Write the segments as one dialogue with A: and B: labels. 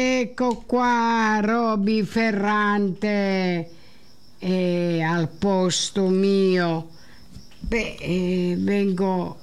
A: Ecco qua Roby Ferrante al posto mio. Vengo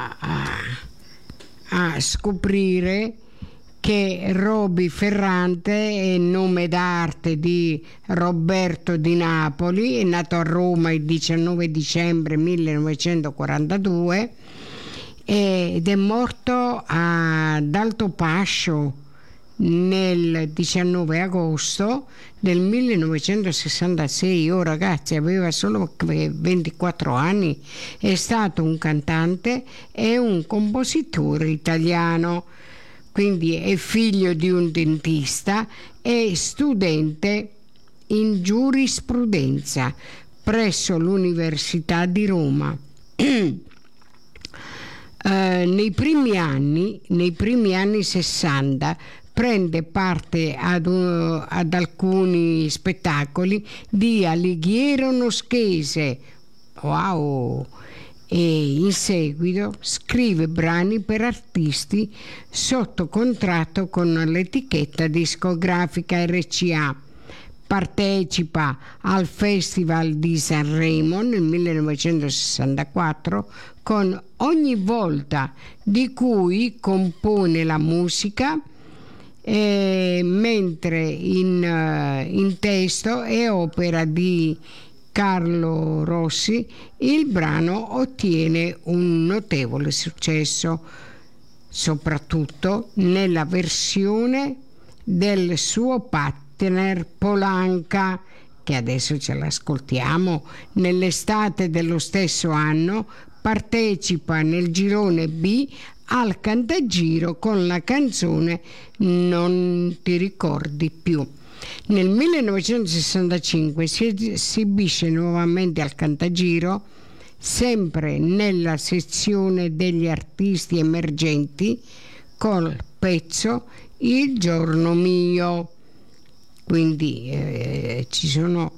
A: a scoprire che Roby Ferrante è il nome d'arte di Roberto di Napoli, è nato a Roma il 19 dicembre 1942 ed è morto ad Altopascio nel 19 agosto del 1966. Oh ragazzi, aveva solo 24 anni. È stato un cantante e un compositore italiano, quindi è figlio di un dentista e studente in giurisprudenza presso l'Università di Roma. Nei primi anni 60 prende parte ad alcuni spettacoli di Alighiero Noschese. Wow! E in seguito scrive brani per artisti sotto contratto con l'etichetta discografica RCA. Partecipa al Festival di Sanremo nel 1964 con Ogni volta, di cui compone la musica, mentre in testo e opera di Carlo Rossi. Il brano ottiene un notevole successo, soprattutto nella versione del suo partner Polanca, che adesso ce l'ascoltiamo. Nell'estate dello stesso anno partecipa nel girone B al Cantagiro con la canzone Non ti ricordi più. Nel 1965 si esibisce nuovamente al Cantagiro, sempre nella sezione degli artisti emergenti, col pezzo Il giorno mio. Quindi ci sono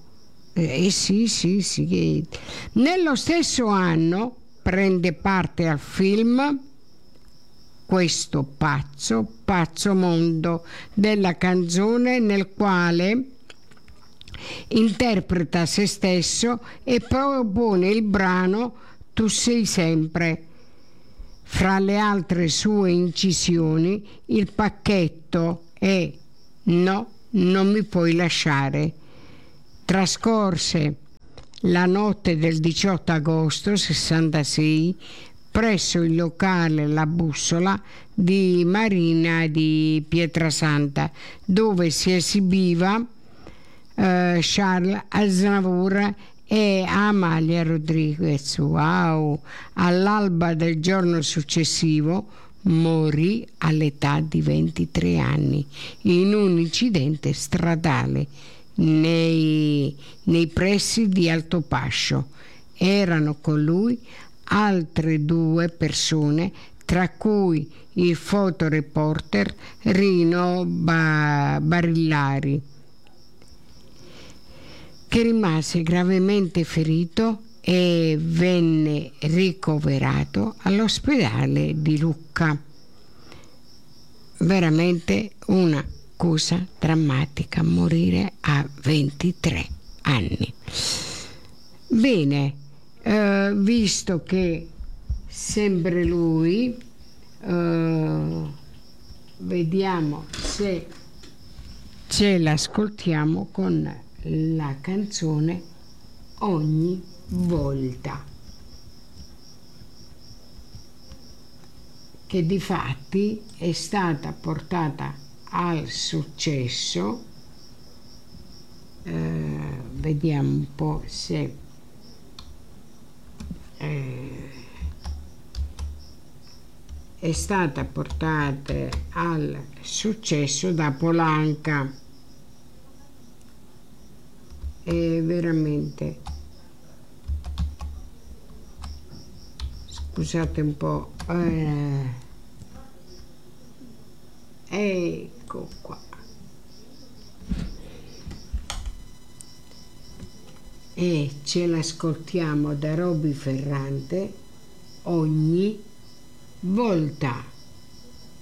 A: sì. Nello stesso anno prende parte al film Questo pazzo mondo della canzone, nel quale interpreta se stesso e propone il brano Tu sei sempre. Fra le altre sue incisioni, il pacchetto è No, non mi puoi lasciare. Trascorse la notte del 18 agosto 66 presso il locale La Bussola di Marina di Pietrasanta, dove si esibiva Charles Aznavour e Amalia Rodriguez. Wow! All'alba del giorno successivo morì all'età di 23 anni in un incidente stradale nei pressi di Altopascio. Erano con lui altre 2 persone, tra cui il fotoreporter Rino Barillari, che rimase gravemente ferito e venne ricoverato all'ospedale di Lucca. Veramente una cosa drammatica, morire a 23 anni. Bene, visto che sempre lui, vediamo se ce l'ascoltiamo con la canzone Ogni volta, che difatti è stata portata al successo. Vediamo un po' se è stata portata al successo da Polanca. È veramente, scusate un po', ecco qua. E ce l'ascoltiamo da Roby Ferrante, Ogni volta.